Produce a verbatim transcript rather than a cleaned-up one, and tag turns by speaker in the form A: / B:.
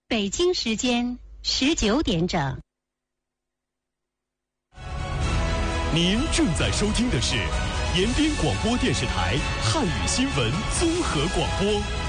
A: 北京时间十九点整。
B: 您正在收听的是延边广播电视台汉语新闻综合广播。